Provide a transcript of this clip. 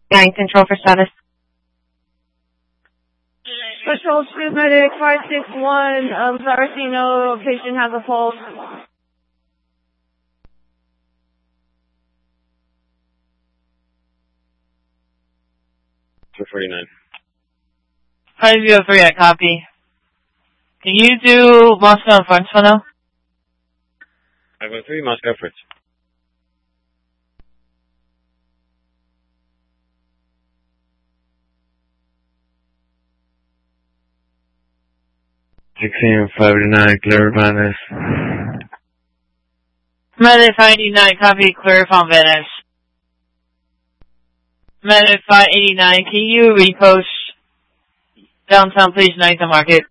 9 control for status. Patrol 2 medic 561, Zaracino, patient has a pulse. For 49. 503, I copy. Can you do Moscow and French for now? 503, Moscow French. Sixteen 509, clarify this. Medic 589, copy, clear from Venice. Medic 589, can you repost downtown, please, 9th and Market?